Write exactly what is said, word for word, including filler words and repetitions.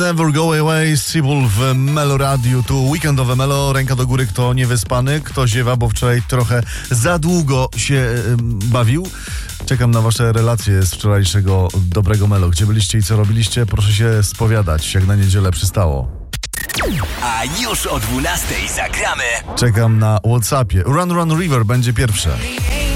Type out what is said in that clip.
Never Go Away, Sybil w Melo Radio. Tu weekendowe Melo, ręka do góry, kto niewyspany, kto ziewa, bo wczoraj trochę za długo się y, bawił. Czekam na wasze relacje z wczorajszego dobrego Melo. Gdzie byliście i co robiliście? Proszę się spowiadać, jak na niedzielę przystało. A już o dwunastej zagramy. Czekam na WhatsAppie. Run Run River będzie pierwsze.